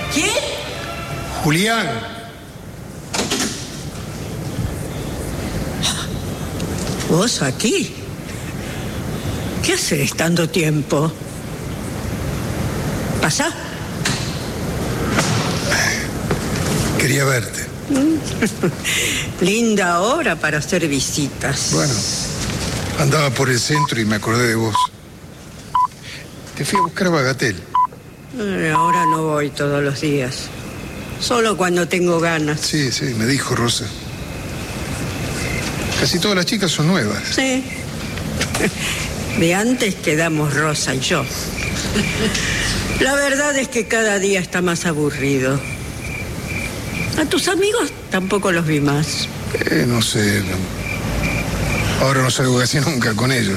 ¿Quién? Julián. ¿Vos aquí? ¿Qué haces tanto tiempo? ¿Pasá? Quería verte. Linda hora para hacer visitas. Bueno, andaba por el centro y me acordé de vos. Te fui a buscar a Bagatel. Ahora no voy todos los días. Solo cuando tengo ganas. Sí, me dijo Rosa. Casi todas las chicas son nuevas. Sí. De antes quedamos Rosa y yo. La verdad es que cada día está más aburrido. A tus amigos tampoco los vi más. No sé. Ahora no salgo casi nunca con ellos.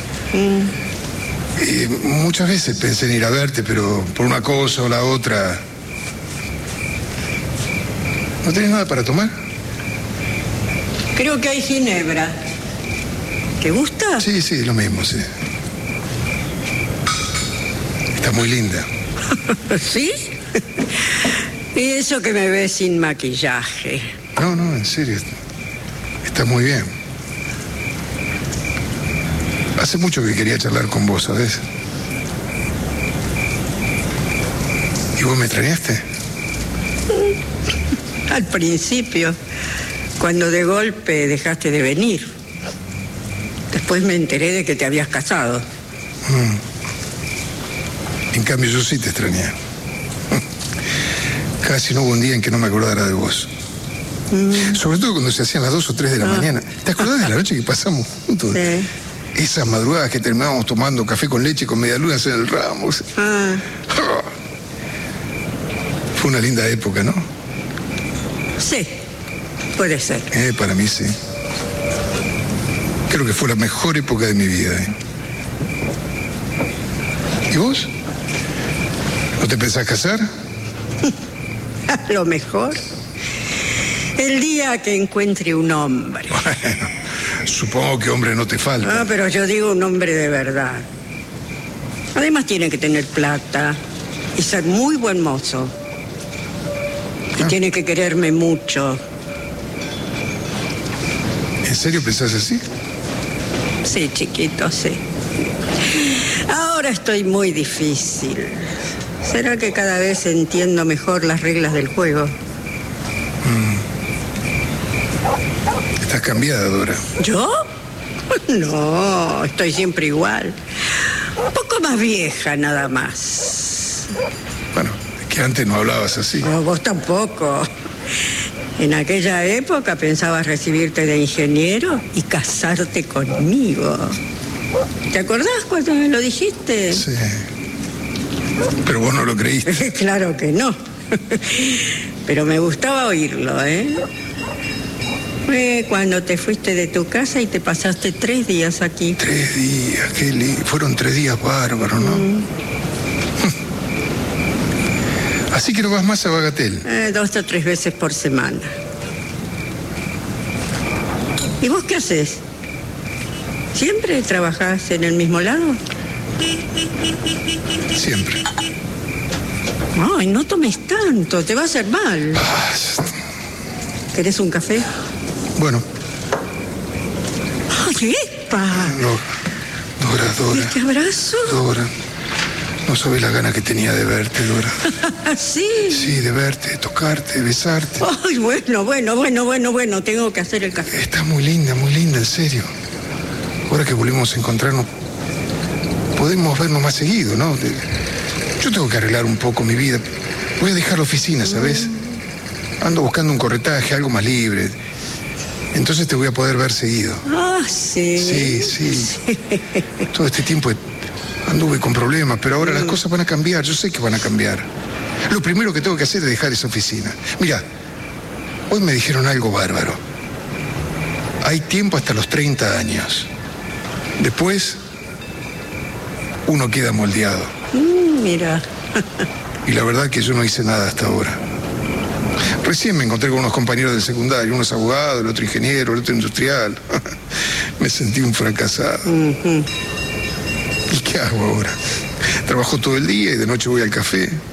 Y muchas veces pensé en ir a verte, pero por una cosa o la otra. ¿No tenés nada para tomar? Creo que hay ginebra. ¿Te gusta? Sí, lo mismo, sí. Está muy linda. ¿Sí? Y eso que me ves sin maquillaje. No, en serio. Está muy bien. Hace mucho que quería charlar con vos, ¿sabes? ¿Y vos me extrañaste? Al principio, cuando de golpe dejaste de venir. Después me enteré de que te habías casado. En cambio, yo sí te extrañé. Casi no hubo un día en que no me acordara de vos. Sobre todo cuando se hacían las 2 o 3 de la mañana. ¿Te acordás de la noche que pasamos juntos? Sí. Esas madrugadas que terminábamos tomando café con leche con medialunas en el Ramos. Fue una linda época, ¿no? Sí, puede ser. Para mí sí. Creo que fue la mejor época de mi vida. ¿Y vos? ¿No te pensás casar? A lo mejor. El día que encuentre un hombre. Bueno, supongo que hombre no te falta. Pero yo digo un hombre de verdad. Además tiene que tener plata y ser muy buen mozo. Y tiene que quererme mucho. ¿En serio pensás así? Sí, chiquito, sí. Ahora estoy muy difícil. ¿Será que cada vez entiendo mejor las reglas del juego? Estás cambiada, Dora. ¿Yo? No, estoy siempre igual. Un poco más vieja, nada más. Bueno, es que antes no hablabas así. No, vos tampoco. En aquella época pensabas recibirte de ingeniero y casarte conmigo. ¿Te acordás cuando me lo dijiste? Sí. Pero vos no lo creíste. Claro que no. Pero me gustaba oírlo, ¿eh? Fue cuando te fuiste de tu casa y te pasaste 3 días aquí. 3 días, qué lindo. Fueron 3 días bárbaros, ¿no? Así que no vas más a Bagatel. 2 o 3 veces por semana. ¿Y vos qué haces? ¿Siempre trabajás en el mismo lado? Siempre. Ay, no tomes tanto, te va a hacer mal. ¿Querés un café? Bueno. ¡Ay, epa! No, Dora. ¿Este abrazo? Dora, no sabes la gana que tenía de verte, Dora. ¿Sí? Sí, de verte, de tocarte, de besarte. Ay, bueno, tengo que hacer el café. Estás muy linda, en serio. Ahora que volvemos a encontrarnos, podemos vernos más seguido, ¿no? Yo tengo que arreglar un poco mi vida. Voy a dejar la oficina, ¿sabes? Ando buscando un corretaje, algo más libre. Entonces te voy a poder ver seguido. Sí. Sí. Todo este tiempo anduve con problemas, pero ahora las cosas van a cambiar. Yo sé que van a cambiar. Lo primero que tengo que hacer es dejar esa oficina. Mira, hoy me dijeron algo bárbaro. Hay tiempo hasta los 30 años. Después, uno queda moldeado. Mira. Y la verdad que yo no hice nada hasta ahora. Recién me encontré con unos compañeros del secundario, uno es abogado, el otro ingeniero, el otro industrial. Me sentí un fracasado. ¿Y qué hago ahora? Trabajo todo el día y de noche voy al café.